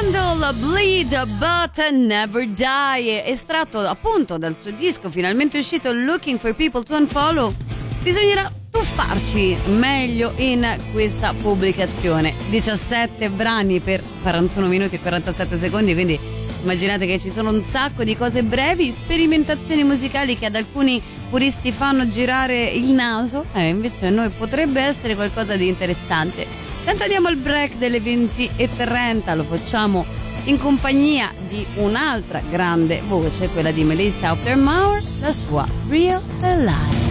Candle, Bleed But Never Die, estratto appunto dal suo disco finalmente uscito Looking for People to Unfollow. Bisognerà tuffarci meglio in questa pubblicazione. 17 brani per 41 minuti e 47 secondi, quindi immaginate che ci sono un sacco di cose brevi, sperimentazioni musicali che ad alcuni puristi fanno girare il naso, invece a noi potrebbe essere qualcosa di interessante. Tanto andiamo al break delle 20:30, lo facciamo in compagnia di un'altra grande voce, quella di Melissa Auf der Mauer, la sua Real Alive.